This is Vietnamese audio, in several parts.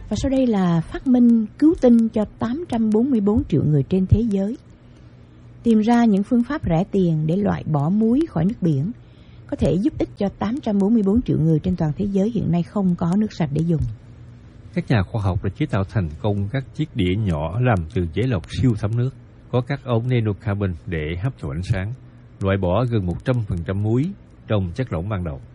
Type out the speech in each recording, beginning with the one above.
Và sau đây là phát minh cứu tinh cho 844 triệu người trên thế giới. Tìm ra những phương pháp rẻ tiền để loại bỏ muối khỏi nước biển có thể giúp ích cho 844 triệu người trên toàn thế giới hiện nay không có nước sạch để dùng. Các nhà khoa học đã chế tạo thành công các chiếc đĩa nhỏ làm từ giấy lọc siêu thấm nước, có các ống nanocarbon để hấp thụ ánh sáng, loại bỏ gần 100% muối trong chất lỏng ban đầu.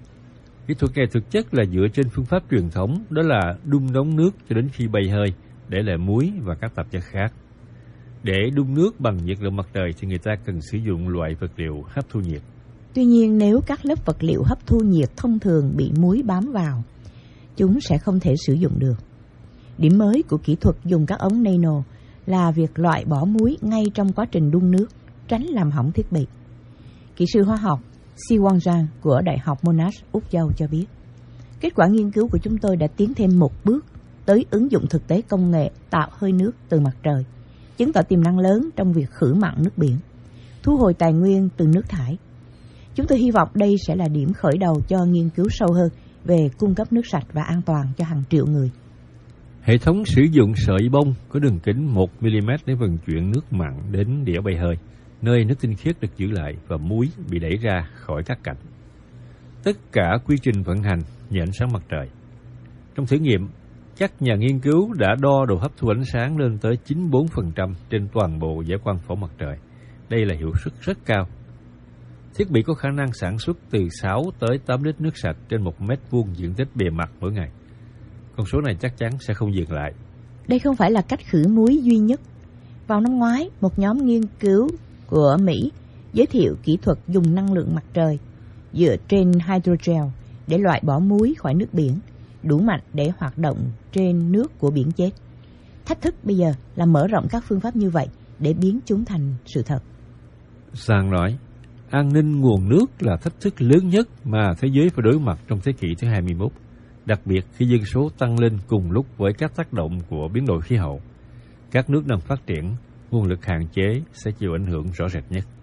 Kỹ thuật này thực chất là dựa trên phương pháp truyền thống, đó là đun nóng nước cho đến khi bay hơi, để lại muối và các tạp chất khác. Để đun nước bằng nhiệt lượng mặt trời thì người ta cần sử dụng loại vật liệu hấp thu nhiệt. Tuy nhiên, nếu các lớp vật liệu hấp thu nhiệt thông thường bị muối bám vào, chúng sẽ không thể sử dụng được. Điểm mới của kỹ thuật dùng các ống nano là việc loại bỏ muối ngay trong quá trình đun nước, tránh làm hỏng thiết bị. Kỹ sư hóa học Si Wang Zhang của Đại học Monash, Úc Châu cho biết, kết quả nghiên cứu của chúng tôi đã tiến thêm một bước tới ứng dụng thực tế công nghệ tạo hơi nước từ mặt trời, chứng tỏ tiềm năng lớn trong việc khử mặn nước biển, thu hồi tài nguyên từ nước thải. Chúng tôi hy vọng đây sẽ là điểm khởi đầu cho nghiên cứu sâu hơn về cung cấp nước sạch và an toàn cho hàng triệu người. Hệ thống sử dụng sợi bông có đường kính 1 mm để vận chuyển nước mặn đến đĩa bay hơi, nơi nước tinh khiết được giữ lại và muối bị đẩy ra khỏi các cạnh. Tất cả quy trình vận hành nhờ ánh sáng mặt trời. Trong thử nghiệm, các nhà nghiên cứu đã đo độ hấp thu ánh sáng lên tới 94% trên toàn bộ dải quang phổ mặt trời. Đây là hiệu suất rất cao. Thiết bị có khả năng sản xuất từ 6 tới 8 lít nước sạch trên 1 mét vuông diện tích bề mặt mỗi ngày. Con số này chắc chắn sẽ không dừng lại. Đây không phải là cách khử muối duy nhất. Vào năm ngoái, một nhóm nghiên cứu của Mỹ giới thiệu kỹ thuật dùng năng lượng mặt trời dựa trên hydrogel để loại bỏ muối khỏi nước biển, đủ mạnh để hoạt động trên nước của biển chết. Thách thức bây giờ là mở rộng các phương pháp như vậy để biến chúng thành sự thật. Zhang nói, an ninh nguồn nước là thách thức lớn nhất mà thế giới phải đối mặt trong thế kỷ thứ 21, đặc biệt khi dân số tăng lên cùng lúc với các tác động của biến đổi khí hậu. Các nước đang phát triển, nguồn lực hạn chế sẽ chịu ảnh hưởng rõ rệt nhất.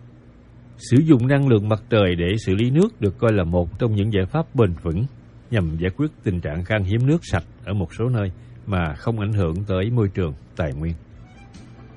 Sử dụng năng lượng mặt trời để xử lý nước được coi là một trong những giải pháp bền vững nhằm giải quyết tình trạng khan hiếm nước sạch ở một số nơi mà không ảnh hưởng tới môi trường, tài nguyên.